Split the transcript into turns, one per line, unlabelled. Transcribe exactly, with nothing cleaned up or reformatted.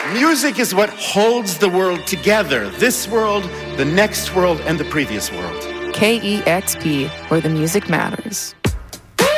Music is what holds the world together. This world, the next world, and the previous world.
K E X P, where the music matters.